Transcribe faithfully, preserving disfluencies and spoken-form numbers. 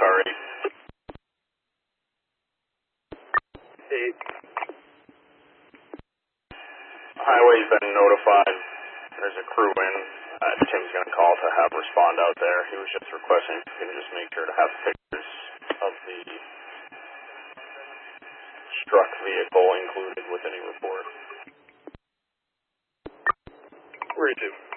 already. Eight. Highway's been notified. There's a crew in. Uh, Tim's going to call to have respond out there. He was just requesting if you can just make sure to have pictures of the struck vehicle included with any report. Where are you to?